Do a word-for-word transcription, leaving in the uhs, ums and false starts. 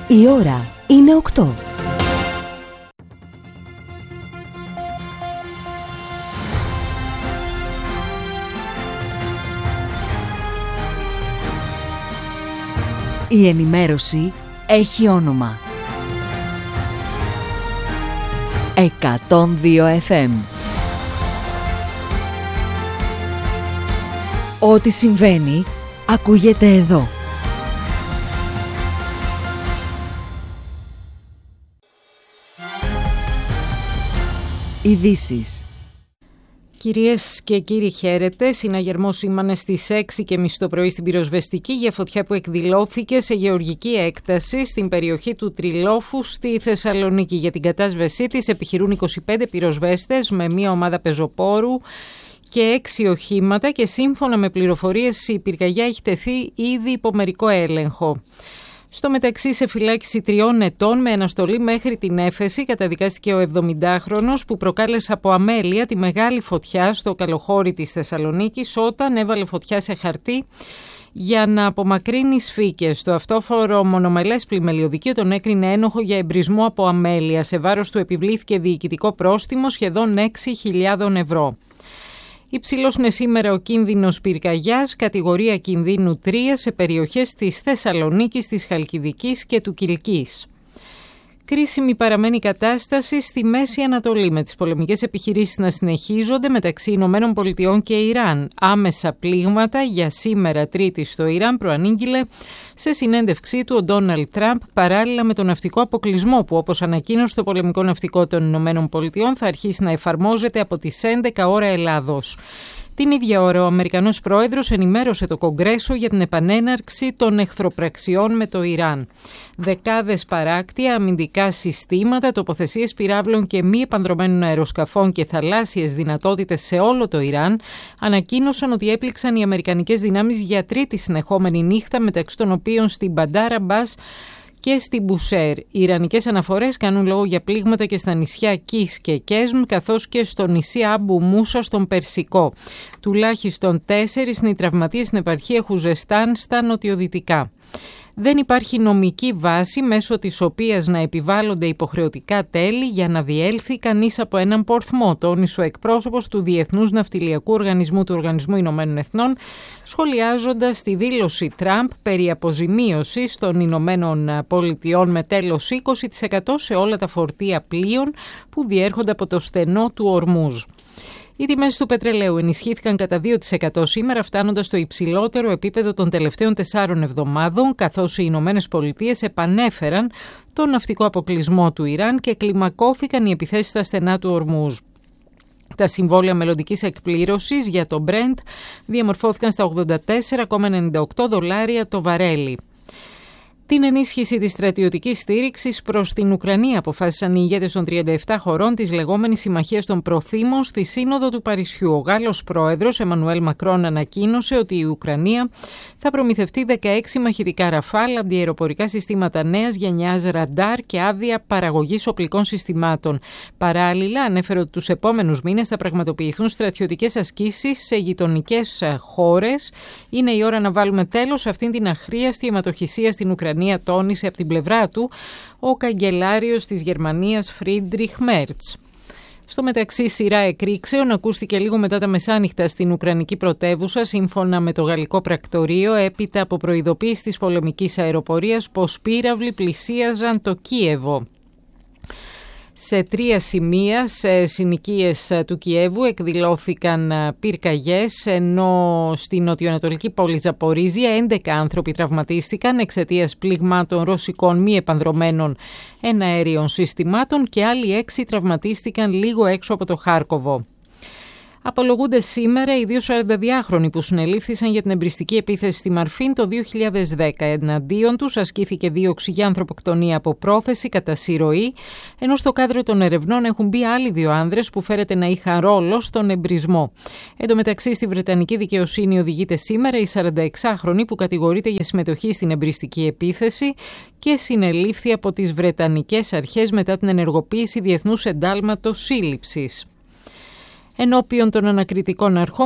Η ώρα είναι οκτώ. Η ενημέρωση έχει όνομα. εκατόν δύο εφ εμ. Ό,τι συμβαίνει, ακούγεται εδώ. Ειδήσεις. Κυρίες και κύριοι, χαίρετε. Συναγερμός σήμανε στις έξι και μισή το πρωί στην πυροσβεστική για φωτιά που εκδηλώθηκε σε γεωργική έκταση στην περιοχή του Τριλόφου στη Θεσσαλονίκη. Για την κατάσβεσή της επιχειρούν είκοσι πέντε πυροσβέστες με μία ομάδα πεζοπόρου και έξι οχήματα και σύμφωνα με πληροφορίες η πυρκαγιά έχει τεθεί ήδη υπό μερικό έλεγχο. Στο μεταξύ, σε φυλάκιση τριών ετών με αναστολή μέχρι την έφεση καταδικάστηκε ο εβδομηντάχρονος που προκάλεσε από αμέλεια τη μεγάλη φωτιά στο καλοχώρι της Θεσσαλονίκης όταν έβαλε φωτιά σε χαρτί για να απομακρύνει σφίκες. Το αυτόφορο μονομελές πλημελιωδικείο τον έκρινε ένοχο για εμπρισμό από αμέλεια. Σε βάρος του επιβλήθηκε διοικητικό πρόστιμο σχεδόν έξι χιλιάδες ευρώ. Υψηλός είναι σήμερα ο κίνδυνος πυρκαγιάς, κατηγορία κινδύνου τρία σε περιοχές της Θεσσαλονίκης, της Χαλκιδικής και του Κιλκής. Κρίσιμη παραμένει η κατάσταση στη Μέση Ανατολή, με τις πολεμικές επιχειρήσεις να συνεχίζονται μεταξύ Ηνωμένων Πολιτειών και Ιράν. Άμεσα πλήγματα για σήμερα Τρίτη στο Ιράν προανήγγειλε σε συνέντευξή του ο Ντόναλντ Τραμπ, παράλληλα με τον ναυτικό αποκλεισμό που, όπως ανακοίνωσε το πολεμικό ναυτικό των Ηνωμένων Πολιτειών, θα αρχίσει να εφαρμόζεται από τις έντεκα ώρα Ελλάδος. Την ίδια ώρα ο Αμερικανός Πρόεδρος ενημέρωσε το Κογκρέσο για την επανέναρξη των εχθροπραξιών με το Ιράν. Δεκάδες παράκτια, αμυντικά συστήματα, τοποθεσίες πυράβλων και μη επανδρομένων αεροσκαφών και θαλάσσιες δυνατότητες σε όλο το Ιράν ανακοίνωσαν ότι έπληξαν οι αμερικανικές δυνάμεις για τρίτη συνεχόμενη νύχτα, μεταξύ των οποίων στην Μπαντάρ Αμπάς και στην Μπουσέρ. Οι ιρανικές αναφορές κάνουν λόγο για πλήγματα και στα νησιά Κις και Κέσμ, καθώς και στο νησί Άμπου Μούσα στον Περσικό. Τουλάχιστον τέσσερις είναι οι τραυματίες στην επαρχία Χουζεστάν στα νοτιοδυτικά. Δεν υπάρχει νομική βάση μέσω της οποίας να επιβάλλονται υποχρεωτικά τέλη για να διέλθει κανείς από έναν πορθμό, τόνισε ο εκπρόσωπος του Διεθνούς Ναυτιλιακού Οργανισμού του Οργανισμού Ηνωμένων Εθνών, σχολιάζοντας τη δήλωση Τραμπ περί αποζημίωσης των Ηνωμένων Πολιτειών με τέλος είκοσι τοις εκατό σε όλα τα φορτία πλοίων που διέρχονται από το στενό του Ορμούζ. Οι τιμές του πετρελαίου ενισχύθηκαν κατά δύο τοις εκατό σήμερα, φτάνοντας στο υψηλότερο επίπεδο των τελευταίων τεσσάρων εβδομάδων, καθώς οι Ηνωμένες Πολιτείες επανέφεραν τον ναυτικό αποκλεισμό του Ιράν και κλιμακώθηκαν οι επιθέσεις στα στενά του Ορμούζ. Τα συμβόλαια μελλοντικής εκπλήρωσης για το Brent διαμορφώθηκαν στα ογδόντα τέσσερα κόμμα ενενήντα οκτώ δολάρια το βαρέλι. Την ενίσχυση της στρατιωτικής στήριξης προς την Ουκρανία αποφάσισαν οι ηγέτες των τριάντα επτά χωρών της λεγόμενης Συμμαχίας των Προθήμων στη Σύνοδο του Παρισιού. Ο Γάλλος πρόεδρος Εμμανουέλ Μακρόν ανακοίνωσε ότι η Ουκρανία θα προμηθευτεί δεκαέξι μαχητικά Ραφάλ, αντιαεροπορικά συστήματα νέας γενιάς ραντάρ και άδεια παραγωγής οπλικών συστημάτων. Παράλληλα, ανέφερε ότι τους επόμενους μήνες θα πραγματοποιηθούν στρατιωτικές ασκήσεις σε γειτονικές χώρες. Είναι η ώρα να βάλουμε τέλος σε αυτήν την αχρίαστη αιματοχυσία στην Ουκρανία, τόνισε από την πλευρά του ο καγκελάριος της Γερμανίας Φρίντριχ Μέρτς. Στο μεταξύ, σειρά εκρήξεων ακούστηκε λίγο μετά τα μεσάνυχτα στην Ουκρανική πρωτεύουσα, σύμφωνα με το γαλλικό πρακτορείο, έπειτα από προειδοποίηση της πολεμικής αεροπορίας πως πύραυλοι πλησίαζαν το Κίεβο. Σε τρία σημεία σε συνοικίες του Κιέβου εκδηλώθηκαν πυρκαγιές, ενώ στη νοτιοανατολική πόλη Ζαπορίζια έντεκα άνθρωποι τραυματίστηκαν εξαιτίας πληγμάτων ρωσικών μη επανδρομένων εναέριων συστημάτων και άλλοι έξι τραυματίστηκαν λίγο έξω από το Χάρκοβο. Απολογούνται σήμερα οι δύο σαρανταδυάχρονοι που συνελήφθησαν για την εμπριστική επίθεση στη Μαρφίν το δύο χιλιάδες δέκα. Εναντίον τους ασκήθηκε δίωξη για ανθρωποκτονία από πρόθεση κατά συρροή, ενώ στο κάδρο των ερευνών έχουν μπει άλλοι δύο άνδρες που φέρεται να είχαν ρόλο στον εμπρισμό. Εν τω μεταξύ, στη Βρετανική δικαιοσύνη οδηγείται σήμερα η σαρανταεξάχρονη που κατηγορείται για συμμετοχή στην εμπριστική επίθεση και συνελήφθη από τις Βρετανικές αρχές μετά την ενεργοποίηση διεθνούς εντάλματος σύλληψης. Ενώπιον των ανακριτικών αρχών